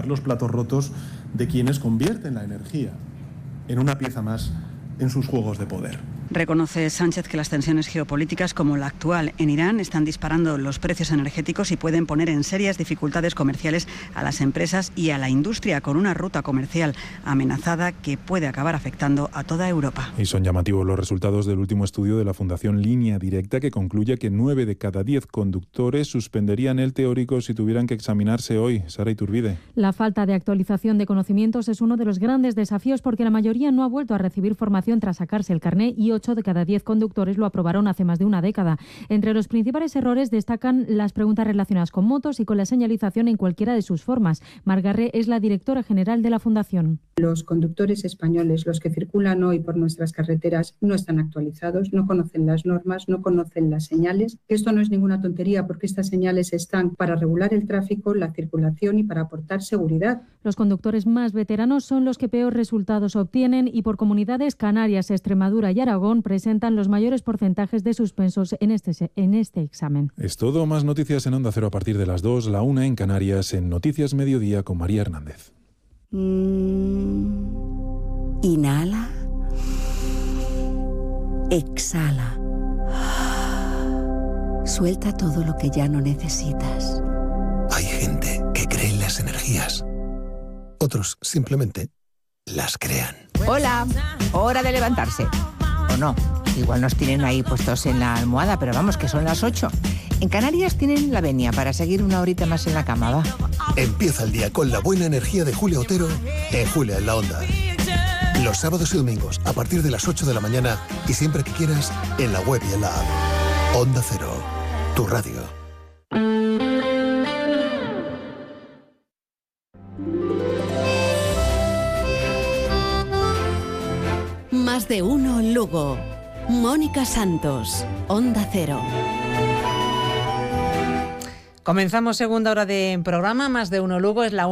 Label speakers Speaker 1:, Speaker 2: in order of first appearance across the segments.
Speaker 1: tapar los platos rotos de quienes convierten la energía en una pieza más en sus juegos de poder.
Speaker 2: Reconoce Sánchez que las tensiones geopolíticas como la actual en Irán están disparando los precios energéticos y pueden poner en serias dificultades comerciales a las empresas y a la industria, con una ruta comercial amenazada que puede acabar afectando a toda Europa.
Speaker 3: Y son llamativos los resultados del último estudio de la Fundación Línea Directa, que concluye que 9 de cada 10 conductores suspenderían el teórico si tuvieran que examinarse hoy. Sara Iturbide.
Speaker 4: La falta de actualización de conocimientos es uno de los grandes desafíos, porque la mayoría no ha vuelto a recibir formación tras sacarse el carné y 8 de cada 10 conductores lo aprobaron hace más de una década. Entre los principales errores destacan las preguntas relacionadas con motos y con la señalización en cualquiera de sus formas. Margarré es la directora general de la Fundación.
Speaker 5: Los conductores españoles, los que circulan hoy por nuestras carreteras, no están actualizados, no conocen las normas, no conocen las señales. Esto no es ninguna tontería, porque estas señales están para regular el tráfico, la circulación y para aportar seguridad.
Speaker 4: Los conductores más veteranos son los que peor resultados obtienen, y por comunidades, Canarias, Extremadura y Aragón presentan los mayores porcentajes de suspensos en este examen.
Speaker 3: Es todo. Más noticias en Onda Cero a partir de las 2, la 1 en Canarias, en Noticias Mediodía con María Hernández.
Speaker 6: Inhala. Exhala. Suelta todo lo que ya no necesitas.
Speaker 7: Hay gente que cree en las energías. Otros simplemente las crean.
Speaker 8: Hola, hora de levantarse. O no, igual nos tienen ahí puestos en la almohada, pero vamos, que son las 8. En Canarias tienen la venia para seguir una horita más en la cama, va.
Speaker 7: Empieza el día con la buena energía de Julia Otero en Julia en la Onda. Los sábados y domingos a partir de las 8 de la mañana y siempre que quieras en la web y en la app. Onda Cero, tu radio.
Speaker 6: Más de uno Lugo. Mónica Santos, Onda Cero.
Speaker 9: Comenzamos segunda hora de programa, Más de uno Lugo, es la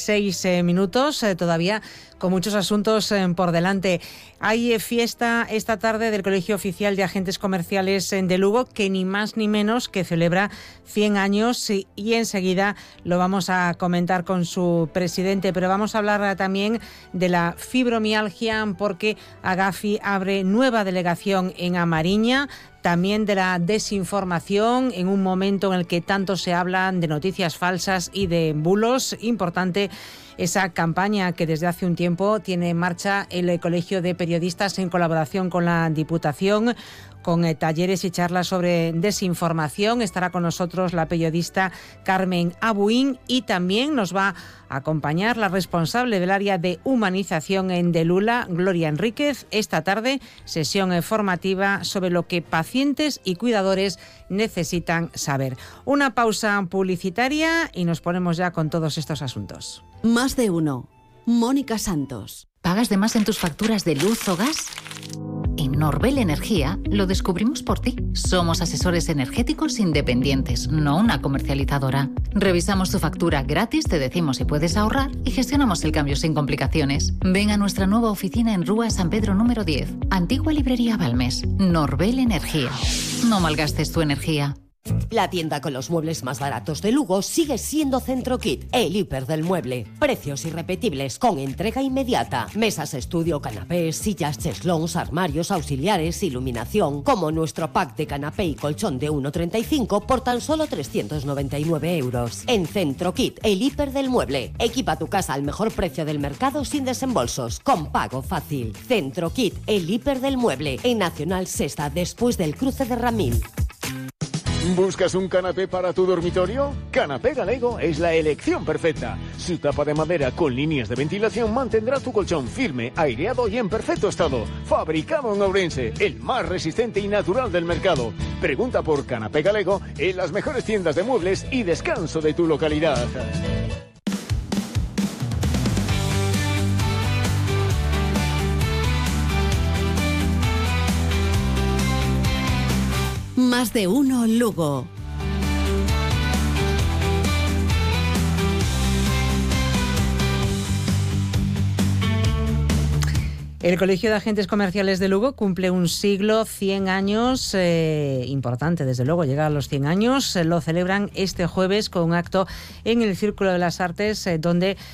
Speaker 9: 1:06, todavía con muchos asuntos por delante. Hay fiesta esta tarde del Colegio Oficial de Agentes Comerciales de Lugo, que ni más ni menos que celebra 100 años y enseguida lo vamos a comentar con su presidente, pero vamos a hablar también de la fibromialgia, porque Agafi abre nueva delegación en Amariña. También de la desinformación en un momento en el que tanto se hablan de noticias falsas y de bulos. Importante esa campaña que desde hace un tiempo tiene en marcha el Colegio de Periodistas en colaboración con la Diputación, con talleres y charlas sobre desinformación. Estará con nosotros la periodista Carmen Abuín, y también nos va a acompañar la responsable del área de humanización en Delula, Gloria Enríquez. Esta tarde, sesión formativa sobre lo que pacientes y cuidadores necesitan saber. Una pausa publicitaria y nos ponemos ya con todos estos asuntos.
Speaker 6: Más de uno. Mónica Santos.
Speaker 10: ¿Pagas de más en tus facturas de luz o gas? En Norbel Energía lo descubrimos por ti. Somos asesores energéticos independientes, no una comercializadora. Revisamos tu factura gratis, te decimos si puedes ahorrar y gestionamos el cambio sin complicaciones. Ven a nuestra nueva oficina en Rúa San Pedro número 10, antigua librería Balmes. Norbel Energía. No malgastes tu energía.
Speaker 11: La tienda con los muebles más baratos de Lugo sigue siendo Centrokit, el hiper del mueble. Precios irrepetibles con entrega inmediata. Mesas estudio, canapés, sillas, cheslons, armarios, auxiliares, iluminación. Como nuestro pack de canapé y colchón de 1,35 por tan solo 399 euros. En Centrokit, el hiper del mueble. Equipa tu casa al mejor precio del mercado sin desembolsos, con pago fácil. Centrokit, el hiper del mueble. En Nacional Sexta, después del cruce de Ramil.
Speaker 12: ¿Buscas un canapé para tu dormitorio? Canapé Galego es la elección perfecta. Su tapa de madera con líneas de ventilación mantendrá tu colchón firme, aireado y en perfecto estado. Fabricado en Ourense, el más resistente y natural del mercado. Pregunta por Canapé Galego en las mejores tiendas de muebles y descanso de tu localidad.
Speaker 6: Más de uno Lugo.
Speaker 9: El Colegio de Agentes Comerciales de Lugo cumple un siglo, 100 años, importante desde luego, llegar a los 100 años. Lo celebran este jueves con un acto en el Círculo de las Artes, donde